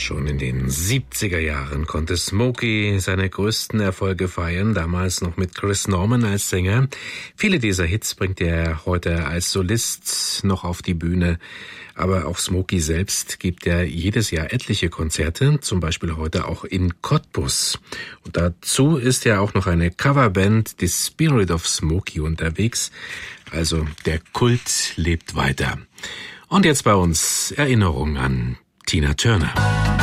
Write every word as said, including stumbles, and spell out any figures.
Schon in den siebziger Jahren konnte Smokey seine größten Erfolge feiern, damals noch mit Chris Norman als Sänger. Viele dieser Hits bringt er heute als Solist noch auf die Bühne. Aber auch Smokey selbst gibt ja jedes Jahr etliche Konzerte, zum Beispiel heute auch in Cottbus. Und dazu ist ja auch noch eine Coverband, The Spirit of Smokey, unterwegs. Also der Kult lebt weiter. Und jetzt bei uns Erinnerung an Tina Turner.